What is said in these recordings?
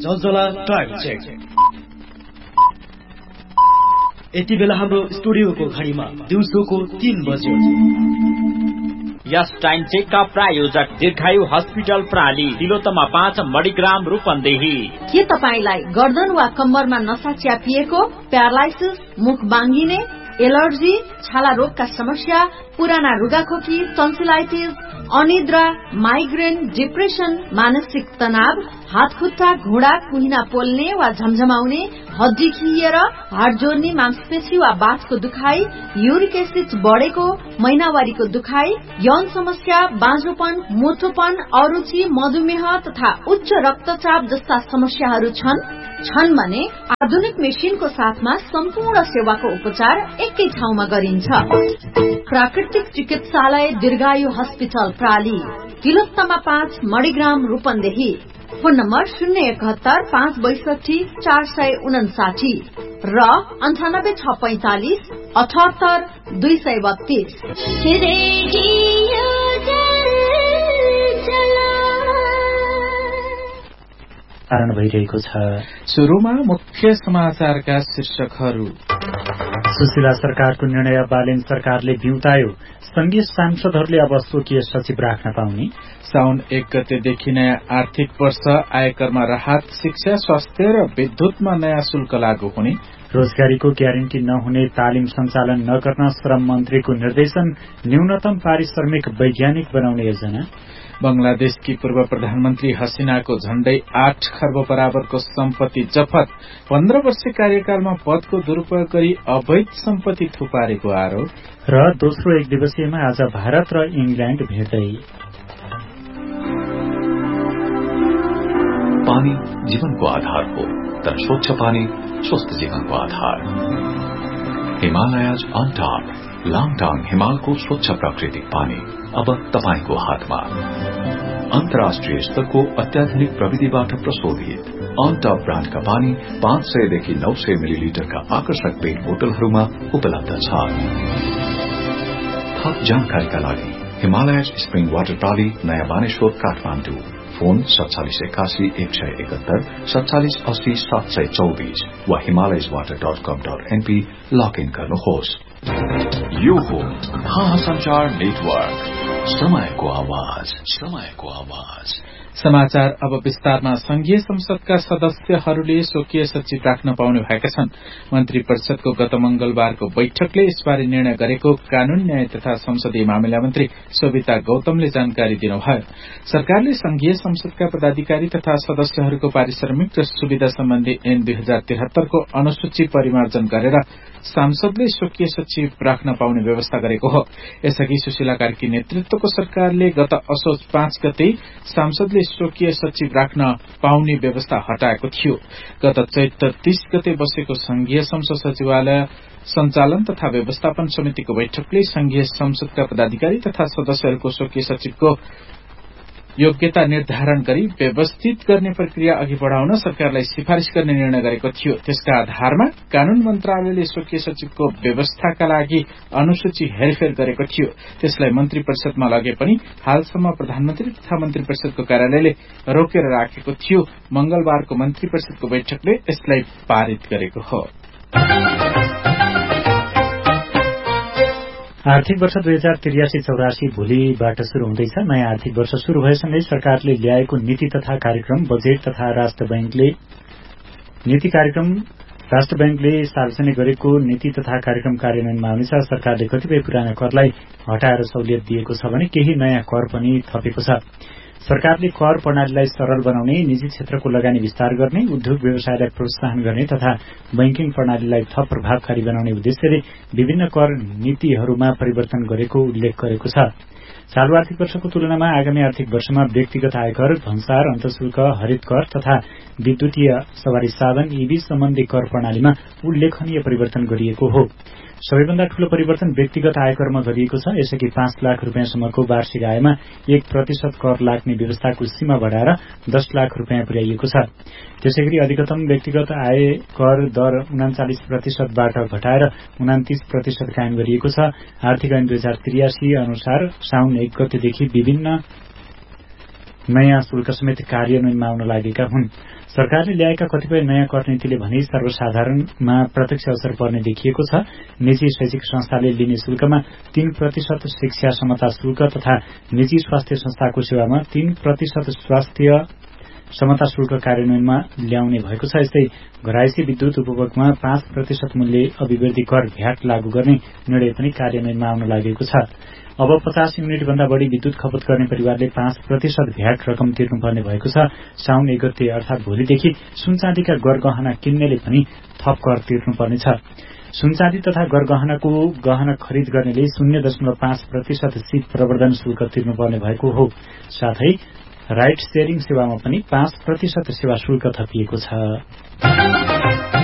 जलजला time check. यति बेला हाम्रो स्टुडियोको घडीमा दिउँसोको 3 बज्यो। यस टाइम चेकका प्रायोजक दीर्घायु हस्पिटल प्राली, तिलोत्तमा 5 मणिग्राम रूपन्देही। के तपाईलाई गर्दन वा कम्मरमा नसा च्यापिएको, प्यारालाइसिस, मुख बाङ्गिने, एलर्जी, छाला रोगका समस्या, पुराना रुगाखोकी, टन्सिलाइटिस, अनिद्रा, माइग्रेन, डिप्रेसन, मानसिक तनाव, हात खुट्टा, घुँडा, कुहिना पोल्ने वा झमझमाउने, हड्डी खिएर, हाड जोड्ने, मांसपेशी वा बाथको दुखाइ, युरिक एसिड बढेको, महिनावारीको दुखाइ, यौन समस्या, बाँझोपन, मोटोपन, अरुचि, मधुमेह तथा उच्च रक्तचाप जस्ता समस्याहरू छन् भने आधुनिक मेसिनको साथमा सम्पूर्ण सेवाको उपचार एकै ठाउँमा गरिन्छ। प्राकृतिक चिकित्सालय दीर्घायु hospital प्राली, Tilottama 5 Manigram Rupandehi. Phone number 071 562 459 र 98645 78 232। कारण भइरहेको छ। सुरुमा मुख्य समाचारका शीर्षकहरू। सुशीला सरकारको निर्णय बालेन सरकारले बिउतायो, संघीय सांसदहरूले अब स्वकीय सचिव राख्न पाउने। साउन 1 गतेदेखि नयाँ आर्थिक वर्ष, आयकरमा राहत, शिक्षा, स्वास्थ्य र विद्युतमा नयाँ शुल्क लागू हुने। रोजगारीको ग्यारेन्टी नहुने तालिम सञ्चालन नगर्न श्रम मन्त्रीको निर्देशन, न्यूनतम पारिश्रमिक वैज्ञानिक बनाउने योजना। बंगलादेशकी पूर्व प्रधानमन्त्री हसिनाको झण्डै 8 खर्ब बराबरको सम्पत्ति जफत, 15 वर्षीय कार्यकालमा पदको दुरूपयोग गरी अवैध सम्पत्ति थुपारेको आरोप। र दोस्रो एक दिवसीयमा आज भारत र इंग्ल्याण्ड भेट्दै। पानी जीवनको आधार हो, तर स्वच्छ पानी स्वस्थ जीवनको आधार। हिमालयज अन टप, लाङटाङ हिमालको स्वच्छ प्राकृतिक पानी अब तपाईको हातमा। अन्तर्राष्ट्रिय स्तरको अत्याधुनिक प्रविधिबाट प्रशोधित अन टप ब्रान्डका पानी 500 देखि 900 मिलिलिटरका आकर्षक पेट बोतलहरूमा उपलब्ध छ। थप जानकारीका लागि हिमालयज स्प्रिङ वाटर प्राली, नयाँ बानेश्वर, काठमाडौँ। फोन 4781 171 4780 724 वा himalayaswater.com.np लगइन गर्नुहोस्। यो हो महासञ्चार नेटवर्क, समयको आवाज, समयको आवाज। समाचार अब विस्तारमा। संघीय संसदका सदस्यहरूले स्वकीय सचिव राख्न पाउने भएका छन्। मन्त्री परिषदको गत मंगलबारको बैठकले यसबारे निर्णय गरेको कानून, न्याय तथा संसदीय मामिला मन्त्री सोभिता गौतमले जानकारी दिनुभयो। सरकारले संघीय संसदका पदाधिकारी तथा सदस्यहरूको पारिश्रमिक र सुविधा सम्बन्धी ऐन 2073 को अनुसूची परिमार्जन गरेर सांसदले स्वकीय सचिव राख्न पाउने व्यवस्था गरेको हो। यसअघि सुशीला कार्की नेतृत्वको सरकारले गत असोज 5 गते सांसदले स्वकीय सचिव राख्न पाउने व्यवस्था हटाएको थियो। गत चैत्र 30 गते बसेको संघीय संसद सचिवालय संचालन तथा व्यवस्थापन समितिको बैठकले संघीय संसदका पदाधिकारी तथा सदस्यहरूको स्वकीय सचिवको योग्यता निर्धारण गरी व्यवस्थित गर्ने प्रक्रिया अघि बढ़ाउन सरकारलाई सिफारिश गर्ने निर्णय गरेको थियो। त्यसका आधारमा कानून मन्त्रालयले स्वकीय सचिवको व्यवस्थाका लागि अनुसूची हेरफेर गरेको थियो। त्यसलाई मन्त्री परिषदमा लगे पनि हालसम्म प्रधानमन्त्री तथा मन्त्री परिषदको कार्यालयले रोकेर राखेको थियो। मंगलबारको मन्त्री परिषदको बैठकले यसलाई पारित गरेको हो। आर्थिक वर्ष 2083-84 भोलिबाट शुरू हुँदैछ। नयाँ आर्थिक वर्ष शुरू भएसँगै सरकारले ल्याएको नीति तथा कार्यक्रम, बजेट तथा राष्ट्र बैंकले सार्वजनिक गरेको नीति तथा कार्यक्रम कार्यान्वयनमा आउनेछ। सरकारले कतिपय पुराना करलाई हटाएर सहुलियत दिएको छ भने केही नयाँ कर पनि थपेको छ। सरकारले कर प्रणालीलाई सरल बनाउने, निजी क्षेत्रको लगानी विस्तार गर्ने, उद्योग व्यवसायलाई प्रोत्साहन गर्ने तथा बैंकिङ प्रणालीलाई थप प्रभावकारी बनाउने उद्देश्यले विभिन्न कर नीतिहरूमा परिवर्तन गरेको उल्लेख गरेको छ। चालू आर्थिक वर्षको तुलनामा आगामी आर्थिक वर्षमा व्यक्तिगत आयकर, भन्सार, अन्तःशुल्क, हरित कर तथा विद्युतीय सवारी साधन ईभी सम्बन्धी कर प्रणालीमा उल्लेखनीय परिवर्तन गरिएको हो। सबैभन्दा ठूलो परिवर्तन व्यक्तिगत आयकरमा गरिएको छ। यसअघि 5 लाख रुपियाँसम्मको वार्षिक आयमा 1% कर लाग्ने व्यवस्थाको सीमा बढ़ाएर 10 लाख रुपियाँ पुर्याइएको छ। त्यसैगरी अधिकतम व्यक्तिगत आय कर दर 39%बाट घटाएर 29% कायम गरिएको छ। आर्थिक ऐन 2083 अनुसार साउन 1 गतेदेखि विभिन्न नयाँ शुल्क समेत कार्यान्वयनमा आउन लागेका हुन्। सरकारले ल्याएका कतिपय नयाँ कर नीतिले भने सर्वसाधारणमा प्रत्यक्ष असर पर्ने देखिएको छ। निजी शैक्षिक संस्थाले लिने शुल्कमा 3% शिक्षा समता शुल्क तथा निजी स्वास्थ्य संस्थाको सेवामा 3% स्वास्थ्य समता शुल्क कार्यान्वयनमा ल्याउने भएको छ। यस्तै घरायसी विद्युत उपभोगमा 5% मूल्य अभिवृद्धि कर भ्याट लागू गर्ने निर्णय पनि कार्यान्वयनमा आउन लागेको छ। अब 50 युनिट भन्दा बढ़ी विद्युत खपत गर्ने परिवारले 5% भ्याट रकम तिर्नुपर्ने भएको छ। साउन 1 गते अर्थात भोलिदेखि सुनचाँदीका गरगहना किन्नेले पनि थप कर तिर्नुपर्नेछ। सुनचाँदी तथा गरगहनाको गहना खरिद गर्नेले 0.5% शीत प्रवर्धन शुल्क तिर्नुपर्ने भएको हो। साथै राइट शेयरिङ सेवामा पनि 5% सेवा शुल्क थपिएको छ।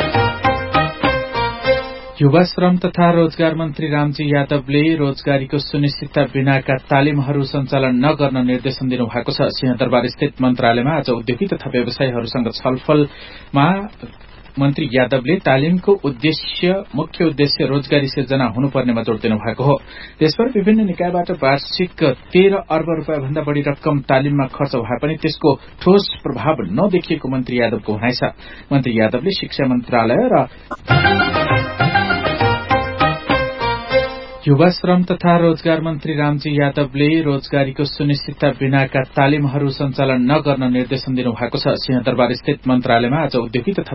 युवा श्रम तथा रोजगार मन्त्री रामजी यादवले रोजगारीको सुनिश्चितता बिनाका तालिमहरू सञ्चालन नगर्न निर्देशन दिनुभएको छ। सिंहदरबार स्थित मन्त्रालयमा आज उद्योगी तथा व्यवसायीहरूसँग छलफलमा मन्त्री यादवले तालिमको मुख्य उद्देश्य रोजगारी सिर्जना हुनुपर्नेमा जोड़ दिनु भएको हो। देशभर विभिन्न निकायबाट वार्षिक 13 अर्ब रूपियाँ भन्दा बढ़ी रकम तालिममा खर्च भए पनि त्यसको ठोस प्रभाव नदेखिएको मन्त्री यादवको भनाइ छ। मन्त्री यादवले शिक्षा मन्त्रालय र युवा श्रम तथा रोजगार मन्त्री रामजी यादवले रोजगारीको सुनिश्चितता बिनाका तालिमहरू सञ्चालन नगर्न निर्देशन दिनुभएको छ। सिंहदरबार स्थित मन्त्रालयमा आज उद्योगी तथा